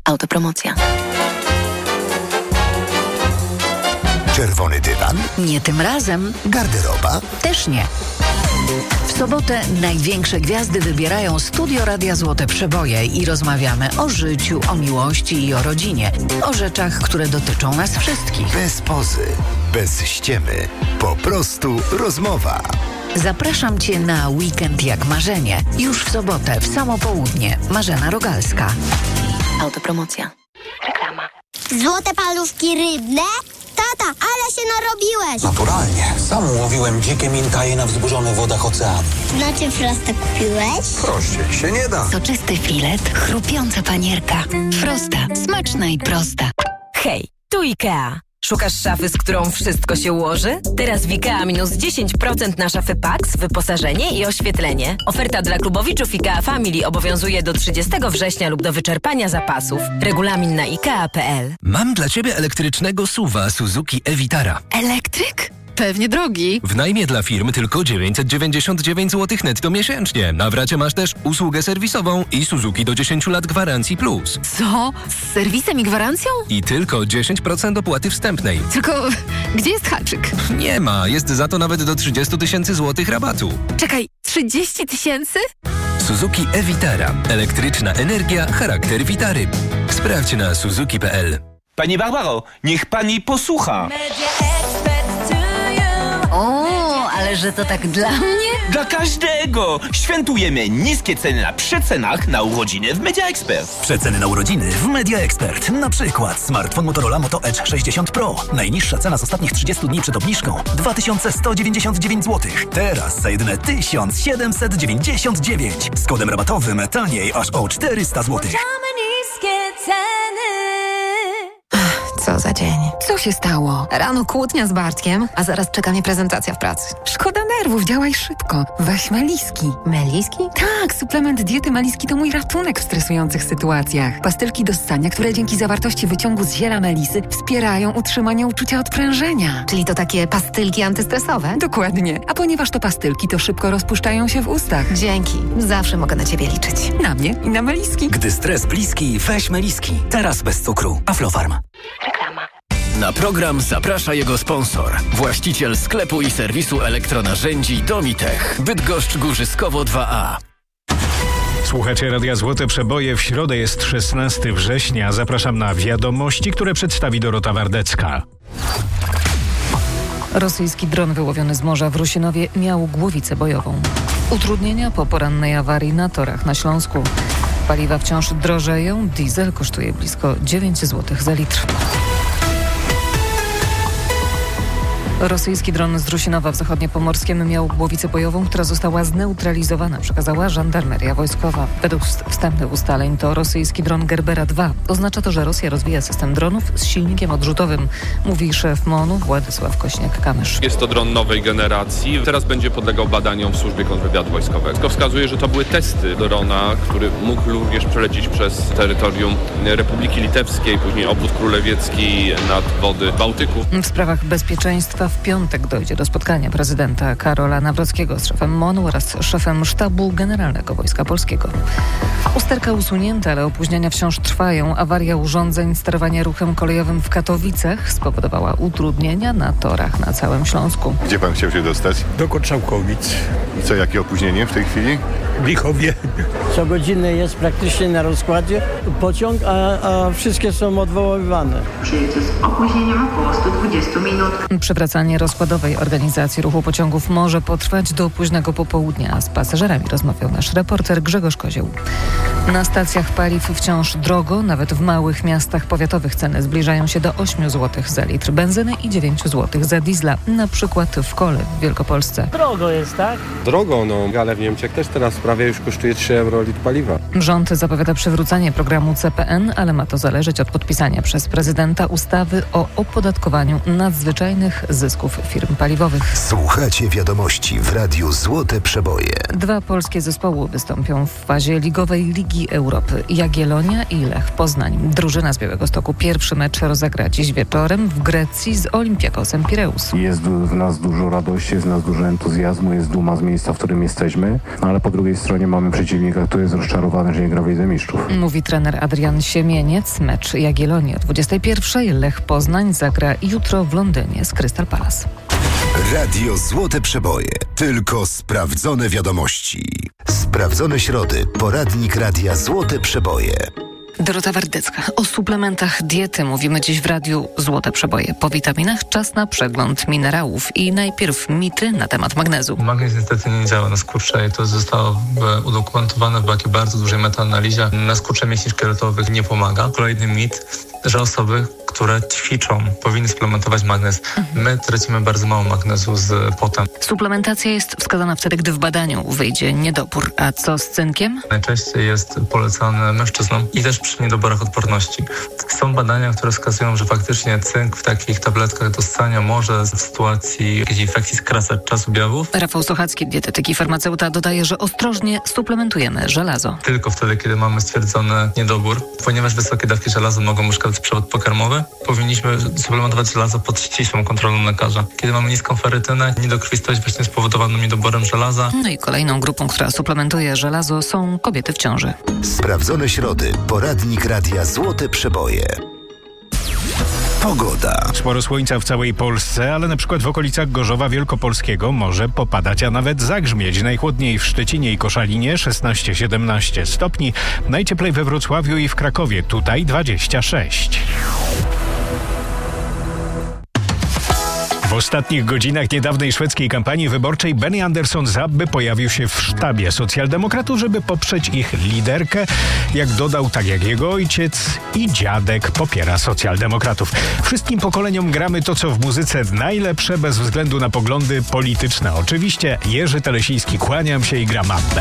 Autopromocja. Czerwony dywan? Nie tym razem. Garderoba? Też nie. W sobotę największe gwiazdy wybierają Studio Radia Złote Przeboje i rozmawiamy o życiu, o miłości i o rodzinie. O rzeczach, które dotyczą nas wszystkich. Bez pozy, bez ściemy. Po prostu rozmowa. Zapraszam Cię na Weekend jak marzenie. Już w sobotę, w samo południe. Marzena Rogalska. Autopromocja. Reklama. Złote paluszki rybne? Tata, ale się narobiłeś! Naturalnie. Sam łowiłem dzikie minkaje na wzburzonych wodach oceanu. Znaczy Frosta kupiłeś? Prościej się nie da. Soczysty filet, chrupiąca panierka. Frosta, smaczna i prosta. Hej, tu IKEA. Szukasz szafy, z którą wszystko się ułoży? Teraz w IKEA minus 10% na szafy Pax, wyposażenie i oświetlenie. Oferta dla klubowiczów IKEA Family obowiązuje do 30 września lub do wyczerpania zapasów. Regulamin na IKEA.pl. Mam dla Ciebie elektrycznego SUV-a Suzuki e-Vitara. Elektryk? Pewnie drogi. W najmie dla firm tylko 999 zł netto miesięcznie. Na w racie masz też usługę serwisową i Suzuki do 10 lat gwarancji plus. Co? Z serwisem i gwarancją? I tylko 10% opłaty wstępnej. Tylko gdzie jest haczyk? Nie ma, jest za to nawet do 30 000 złotych rabatu. Czekaj, 30 000? Suzuki e-Vitara. Elektryczna energia, charakter Vitary. Sprawdź na suzuki.pl. Pani Barbaro, niech pani posłucha. O, ale że to tak dla mnie? Dla każdego! Świętujemy niskie ceny na przecenach na urodziny w Media Expert. Przeceny na urodziny w Media Expert. Na przykład smartfon Motorola Moto Edge 60 Pro. Najniższa cena z ostatnich 30 dni przed obniżką 2199 zł. Teraz za jedyne 1799. Z kodem rabatowym taniej aż o 400 zł. Co za dzień. Co się stało? Rano kłótnia z Bartkiem, a zaraz czeka mnie prezentacja w pracy. Szkoda nerwów, działaj szybko. Weź Meliski. Meliski? Tak, suplement diety Meliski to mój ratunek w stresujących sytuacjach. Pastylki do ssania, które dzięki zawartości wyciągu z ziela melisy wspierają utrzymanie uczucia odprężenia. Czyli to takie pastylki antystresowe? Dokładnie. A ponieważ to pastylki, to szybko rozpuszczają się w ustach. Dzięki. Zawsze mogę na Ciebie liczyć. Na mnie i na Meliski. Gdy stres bliski, weź Meliski. Teraz bez cukru. Aflofarm. Reklama. Na program zaprasza jego sponsor. Właściciel sklepu i serwisu elektronarzędzi Domitech. Bydgoszcz Górzyskowo 2A. Słuchacie Radia Złote Przeboje. W środę jest 16 września. Zapraszam na wiadomości, które przedstawi Dorota Wardecka. Rosyjski dron wyłowiony z morza w Rusinowie miał głowicę bojową. Utrudnienia po porannej awarii na torach na Śląsku. Paliwa wciąż drożeją, diesel kosztuje blisko 9 zł za litr. Rosyjski dron z Rusinowa w zachodniopomorskiem miał głowicę bojową, która została zneutralizowana, przekazała żandarmeria wojskowa. Według wstępnych ustaleń to rosyjski dron Gerbera 2. Oznacza to, że Rosja rozwija system dronów z silnikiem odrzutowym, mówi szef MON-u Władysław Kośniak-Kamysz. Jest to dron nowej generacji. Teraz będzie podlegał badaniom w służbie kontrwywiadu wojskowego. To wskazuje, że to były testy drona, który mógł również przelecieć przez terytorium Republiki Litewskiej, później obwód królewiecki nad wody Bałtyku. W sprawach bezpieczeństwa w piątek dojdzie do spotkania prezydenta Karola Nawrockiego z szefem MON-u oraz szefem Sztabu Generalnego Wojska Polskiego. Usterka usunięta, ale opóźnienia wciąż trwają. Awaria urządzeń sterowania ruchem kolejowym w Katowicach spowodowała utrudnienia na torach na całym Śląsku. Gdzie pan chciał się dostać? Do Kotrzałkowic. I co, jakie opóźnienie w tej chwili? W Lichowie. Co godzinę jest praktycznie na rozkładzie pociąg, a wszystkie są odwoływane. Przyjedzie z opóźnieniem około 120 minut. Przywracanie rozkładowej organizacji ruchu pociągów może potrwać do późnego popołudnia. Z pasażerami rozmawiał nasz reporter Grzegorz Kozioł. Na stacjach paliw wciąż drogo, nawet w małych miastach powiatowych ceny zbliżają się do 8 zł za litr benzyny i 9 zł za diesla, na przykład w Kole w Wielkopolsce. Drogo jest, tak? Drogo, ale w Niemczech też teraz prawie już kosztuje 3 euro litr paliwa. Rząd zapowiada przywrócenie programu CPN, ale ma to zależeć od podpisania przez prezydenta ustawy o opodatkowaniu nadzwyczajnych zysków firm paliwowych. Słuchacie wiadomości w Radiu Złote Przeboje. 2 polskie zespoły wystąpią w fazie ligowej Ligi Europy. Jagiellonia i Lech Poznań. Drużyna z Białegostoku pierwszy mecz rozegra dziś wieczorem w Grecji z Olympiakosem Pireus. Jest w nas dużo radości, jest w nas dużo entuzjazmu, jest duma z miejsca, w którym jesteśmy, ale po drugiej drugiej stronie mamy przeciwnika, który jest rozczarowany, że nie gra w Lidze Mistrzów. Mówi trener Adrian Siemieniec. Mecz Jagiellonii o 21:00. Lech Poznań zagra jutro w Londynie z Crystal Palace. Radio Złote Przeboje. Tylko sprawdzone wiadomości. Sprawdzone środy. Poradnik Radia Złote Przeboje. Dorota Wardecka. O suplementach diety mówimy dziś w Radiu Złote Przeboje. Po witaminach czas na przegląd minerałów. I najpierw mity na temat magnezu. Magnez niestety nie działa na skurcze i to zostało udokumentowane w takiej bardzo dużej metaanalizie. Na skurcze mięśni szkieletowych nie pomaga. Kolejny mit, że osoby, które ćwiczą, powinny suplementować magnez. My tracimy bardzo mało magnezu z potem. Suplementacja jest wskazana wtedy, gdy w badaniu wyjdzie niedobór. A co z cynkiem? Najczęściej jest polecany mężczyznom i też przy niedoborach odporności. Są badania, które wskazują, że faktycznie cynk w takich tabletkach do ssania może w sytuacji jakiejś infekcji skracać czas objawów. Rafał Sochacki, dietetyk i farmaceuta, dodaje, że ostrożnie suplementujemy żelazo. Tylko wtedy, kiedy mamy stwierdzony niedobór, ponieważ wysokie dawki żelaza mogą uszkadzać przewód pokarmowy, powinniśmy suplementować żelazo pod ścisłą kontrolą lekarza. Kiedy mamy niską ferytynę, niedokrwistość właśnie spowodowaną niedoborem żelaza. No i kolejną grupą, która suplementuje żelazo, są kobiety w ciąży. Sprawdzone środy. Poradnik Radia Złote Przeboje. Pogoda. Sporo słońca w całej Polsce, ale na przykład w okolicach Gorzowa Wielkopolskiego może popadać, a nawet zagrzmieć. Najchłodniej w Szczecinie i Koszalinie 16-17 stopni, najcieplej we Wrocławiu i w Krakowie, tutaj 26. W ostatnich godzinach niedawnej szwedzkiej kampanii wyborczej Benny Andersson z Abby pojawił się w sztabie socjaldemokratów, żeby poprzeć ich liderkę. Jak dodał, tak jak jego ojciec i dziadek popiera socjaldemokratów. Wszystkim pokoleniom gramy to, co w muzyce najlepsze, bez względu na poglądy polityczne. Oczywiście Jerzy Telesiński, kłaniam się i gram Abbę.